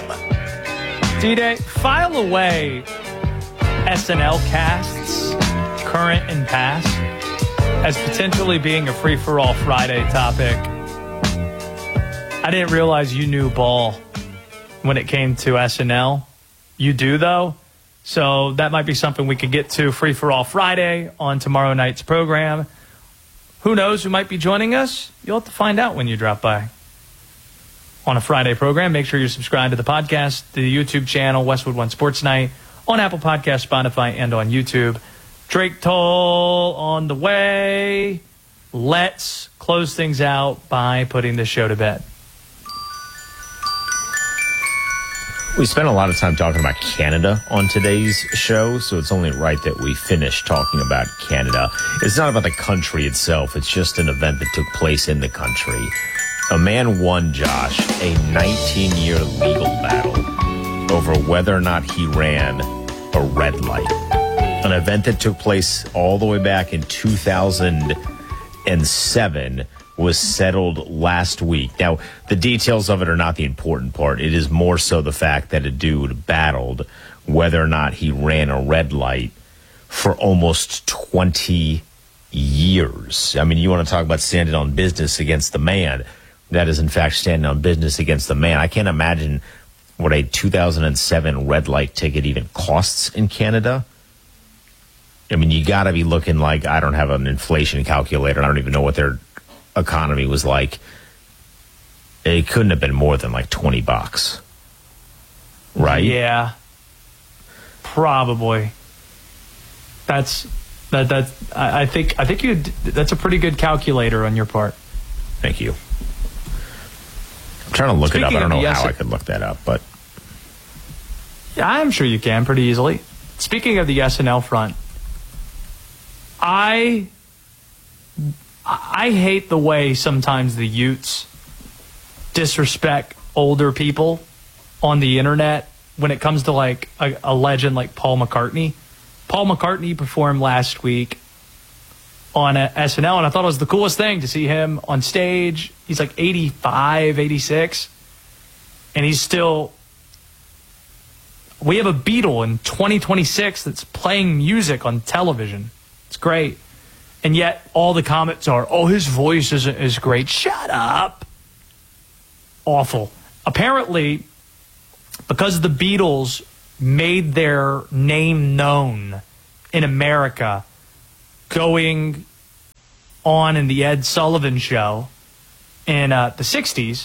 D-Day, file away SNL casts, current and past, as potentially being a free-for-all Friday topic. I didn't realize you knew ball when it came to SNL. You do, though. So that might be something we could get to free-for-all Friday on tomorrow night's program. Who knows who might be joining us? You'll have to find out when you drop by on a Friday program. Make sure you're subscribed to the podcast, the YouTube channel, Westwood One Sports Night, on Apple Podcasts, Spotify, and on YouTube. Drake Toll on the way. Let's close things out by putting this show to bed. We spent a lot of time talking about Canada on today's show, so it's only right that we finish talking about Canada. It's not about the country itself. It's just an event that took place in the country. A man won, Josh, a 19-year legal battle over whether or not he ran a red light. An event that took place all the way back in 2007 was settled last week. Now, the details of it are not the important part. It is more so the fact that a dude battled whether or not he ran a red light for almost 20 years. I mean, you want to talk about standing on business against the man. That is, in fact, standing on business against the man. I can't imagine what a 2007 red light ticket even costs in Canada. I mean, you got to be looking like, I don't have an inflation calculator. I don't even know what their economy was like. It couldn't have been more than like $20, right? Yeah, probably. I think you. That's a pretty good calculator on your part. Thank you. I'm trying to look it up. I don't know how I could look that up, but yeah, I'm sure you can pretty easily. Speaking of the SNL front, I hate the way sometimes the Utes disrespect older people on the internet when it comes to like a legend like Paul McCartney. Paul McCartney performed last week on SNL, and I thought it was the coolest thing to see him on stage. He's like 85, 86, and he's still... We have a Beatle in 2026 that's playing music on television. It's great. And yet all the comments are, oh, his voice isn't as great. Shut up. Awful. Apparently, because the Beatles made their name known in America going on in the Ed Sullivan Show in the 60s,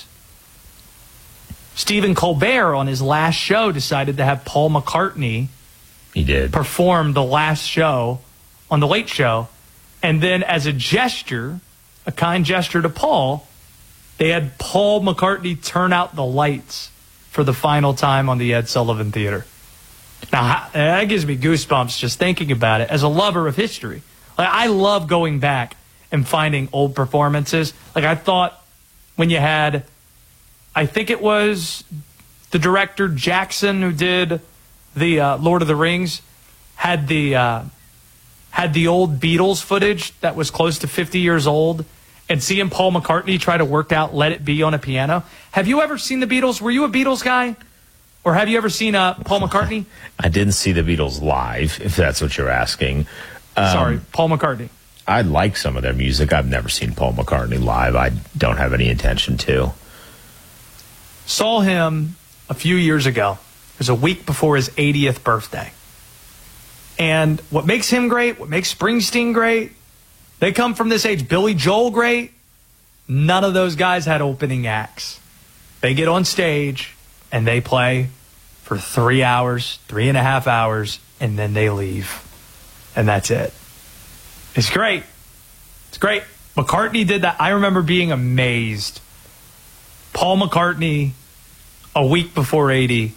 Stephen Colbert on his last show decided to have Paul McCartney perform the last show on The Late Show. And then as a gesture, a kind gesture to Paul, they had Paul McCartney turn out the lights for the final time on the Ed Sullivan Theater. Now, that gives me goosebumps just thinking about it as a lover of history. Like, I love going back and finding old performances. Like, I thought when you had, I think it was the director Jackson who did the Lord of the Rings, had the old Beatles footage that was close to 50 years old, and seeing Paul McCartney try to work out Let It Be on a piano. Have you ever seen the Beatles? Were you a Beatles guy? Or have you ever seen Paul McCartney? I didn't see the Beatles live, if that's what you're asking. Sorry, Paul McCartney. I like some of their music. I've never seen Paul McCartney live. I don't have any intention to. Saw him a few years ago. It was a week before his 80th birthday. And what makes him great, what makes Springsteen great, they come from this age. Billy Joel great. None of those guys had opening acts. They get on stage and they play for 3 hours, 3.5 hours, and then they leave. And that's it. It's great. It's great. McCartney did that. I remember being amazed. Paul McCartney, a week before 80,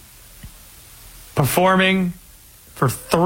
performing for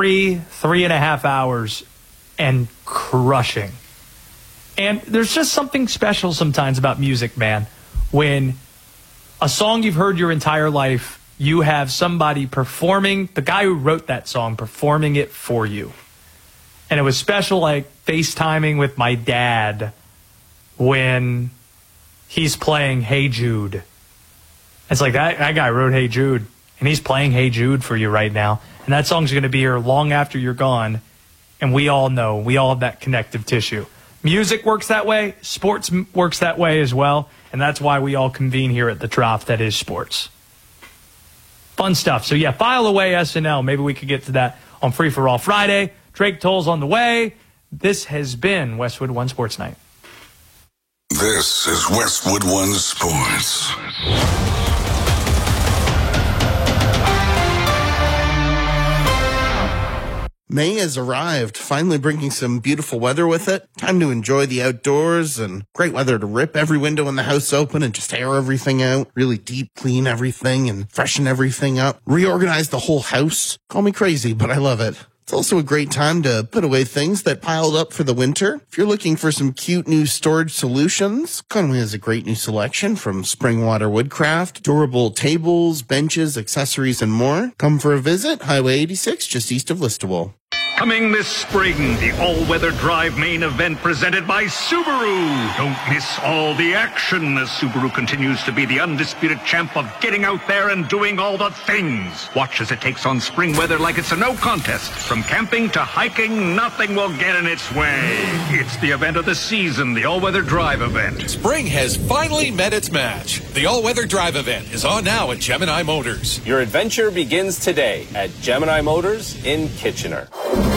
3.5 hours and crushing. And there's just something special sometimes about music, man. When a song you've heard your entire life, you have somebody performing, the guy who wrote that song, performing it for you. And it was special, like FaceTiming with my dad when he's playing Hey Jude. It's like that guy wrote Hey Jude, and he's playing Hey Jude for you right now. And that song's going to be here long after you're gone. And we all know, we all have that connective tissue. Music works that way. Sports works that way as well. And that's why we all convene here at the Trough that is sports. Fun stuff. So, yeah, file away SNL. Maybe we could get to that on Free For All Friday. Drake Toll's on the way. This has been Westwood One Sports Night. This is Westwood One Sports. May has arrived, finally bringing some beautiful weather with it. Time to enjoy the outdoors and great weather to rip every window in the house open and just air everything out. Really deep clean everything and freshen everything up. Reorganize the whole house. Call me crazy, but I love it. It's also a great time to put away things that piled up for the winter. If you're looking for some cute new storage solutions, Conway has a great new selection from Springwater Woodcraft, durable tables, benches, accessories, and more. Come for a visit, Highway 86, just east of Listowel. Coming this spring, the all-weather drive main event presented by Subaru. Don't miss all the action as Subaru continues to be the undisputed champ of getting out there and doing all the things. Watch as it takes on spring weather like it's a no contest. From camping to hiking, nothing will get in its way. It's the event of the season, the all-weather drive event. Spring has finally met its match. The all-weather drive event is on now at Gemini Motors. Your adventure begins today at Gemini Motors in Kitchener.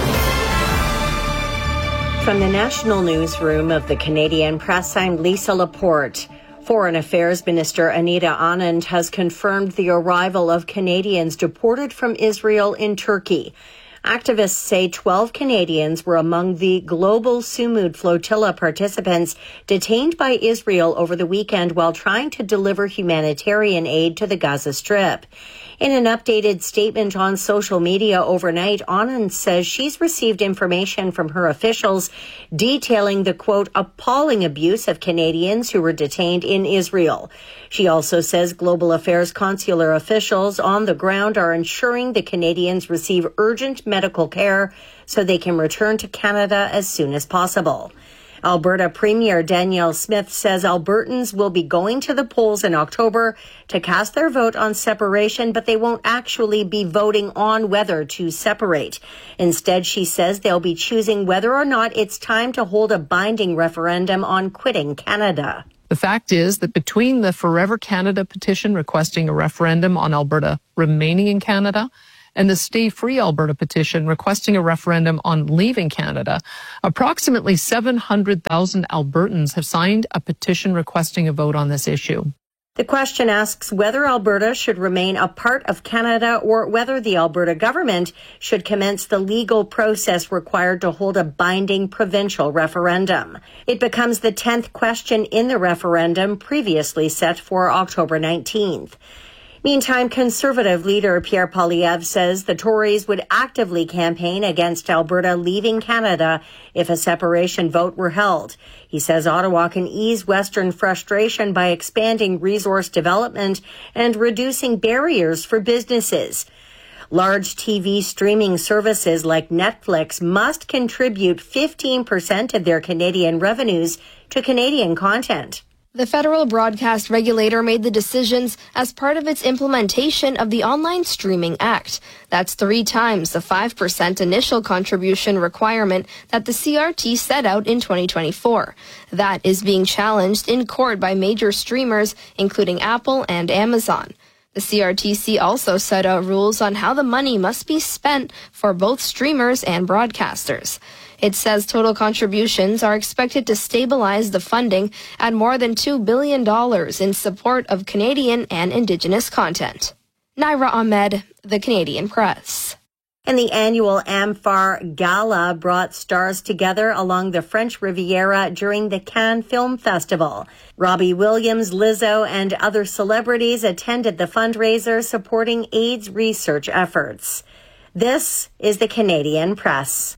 From the National Newsroom of the Canadian Press, I'm Lisa Laporte. Foreign Affairs Minister Anita Anand has confirmed the arrival of Canadians deported from Israel in Turkey. Activists say 12 Canadians were among the global Sumud flotilla participants detained by Israel over the weekend while trying to deliver humanitarian aid to the Gaza Strip. In an updated statement on social media overnight, Anand says she's received information from her officials detailing the, quote, appalling abuse of Canadians who were detained in Israel. She also says Global Affairs consular officials on the ground are ensuring the Canadians receive urgent medical care so they can return to Canada as soon as possible. Alberta Premier Danielle Smith says Albertans will be going to the polls in October to cast their vote on separation, but they won't actually be voting on whether to separate. Instead, she says they'll be choosing whether or not it's time to hold a binding referendum on quitting Canada. The fact is that between the Forever Canada petition requesting a referendum on Alberta remaining in Canada and the Stay Free Alberta petition requesting a referendum on leaving Canada, approximately 700,000 Albertans have signed a petition requesting a vote on this issue. The question asks whether Alberta should remain a part of Canada or whether the Alberta government should commence the legal process required to hold a binding provincial referendum. It becomes the 10th question in the referendum previously set for October 19th. Meantime, Conservative leader Pierre Poilievre says the Tories would actively campaign against Alberta leaving Canada if a separation vote were held. He says Ottawa can ease Western frustration by expanding resource development and reducing barriers for businesses. Large TV streaming services like Netflix must contribute 15% of their Canadian revenues to Canadian content. The federal broadcast regulator made the decisions as part of its implementation of the Online Streaming Act. That's 3 times the 5% initial contribution requirement that the CRT set out in 2024. That is being challenged in court by major streamers, including Apple and Amazon. The CRTC also set out rules on how the money must be spent for both streamers and broadcasters. It says total contributions are expected to stabilize the funding at more than $2 billion in support of Canadian and Indigenous content. Naira Ahmed, The Canadian Press. And the annual Amphar Gala brought stars together along the French Riviera during the Cannes Film Festival. Robbie Williams, Lizzo, and other celebrities attended the fundraiser supporting AIDS research efforts. This is The Canadian Press.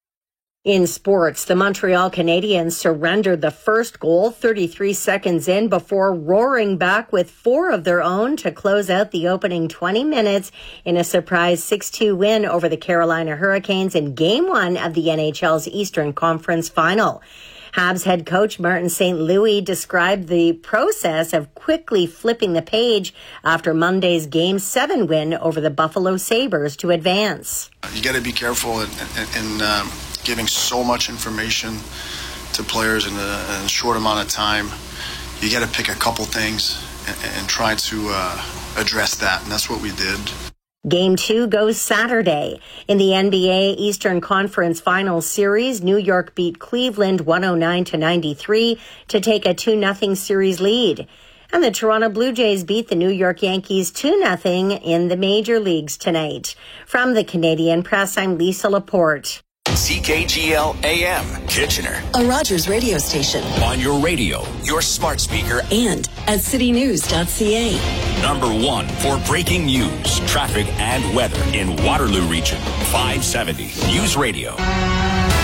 In sports, the Montreal Canadiens surrendered the first goal 33 seconds in before roaring back with 4 of their own to close out the opening 20 minutes in a surprise 6-2 win over the Carolina Hurricanes in Game 1 of the NHL's Eastern Conference Final. Habs head coach Martin St. Louis described the process of quickly flipping the page after Monday's Game 7 win over the Buffalo Sabres to advance. You got to be careful in giving so much information to players in a short amount of time. You got to pick a couple things and try to address that, and that's what we did. Game 2 goes Saturday. In the NBA Eastern Conference Finals Series, New York beat Cleveland 109-93 to take a 2-0 series lead. And the Toronto Blue Jays beat the New York Yankees 2-0 in the major leagues tonight. From the Canadian Press, I'm Lisa Laporte. CKGL AM, Kitchener. A Rogers radio station. On your radio, your smart speaker, and at citynews.ca. Number 1 for breaking news, traffic, and weather in Waterloo Region. 570 News Radio.